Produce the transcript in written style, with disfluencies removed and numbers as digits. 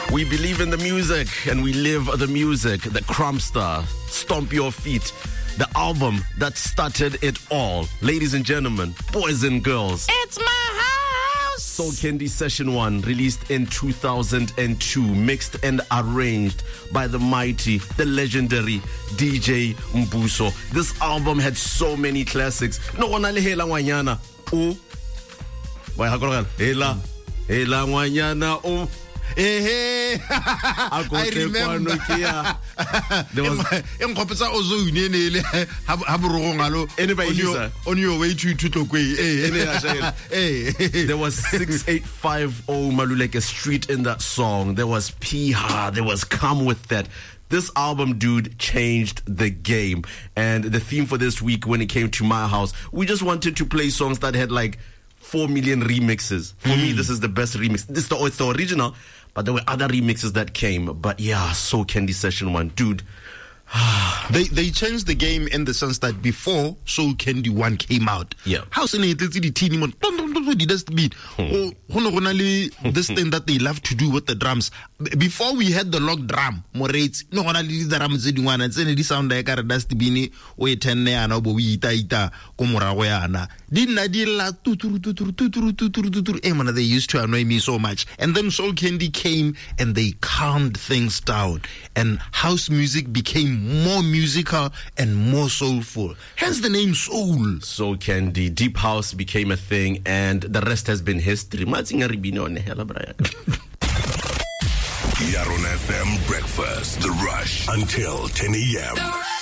We believe in the music and we live the music. The Crumpster, Stomp Your Feet, the album that started it all. Ladies and gentlemen, boys and girls, it's my house. Soul Candy Session 1, released in 2002, mixed and arranged by the mighty, the legendary DJ Mbuso. This album had so many classics. No one hela ngwanyana. Oh. Why hela ngwanyana. Oh. I remember. On your way to Tutokwe. There was 6850 Maluleke Street in that song. There was Piha. There was Come With That. This album, dude, changed the game. And the theme for this week, when it came to my house, we just wanted to play songs that had like 4 million remixes. For me, this is the best remix. It's the original, but there were other remixes that came. But yeah, Soul Candy Session 1, dude. They changed the game in the sense that before Soul Candy 1 came out, how this thing that they love to do with the drums. Before we had the log drum, Morates, no one the drums one and send it sound like a dust bini we ten and we ita Komora. Didn't I they used to annoy me so much. And then Soul Candy came and they calmed things down, and house music became more musical and more soulful. Hence the name Soul. Soul Candy, Deep House became a thing, and the rest has been history. Yaron FM Breakfast, The Rush, until 10 a.m.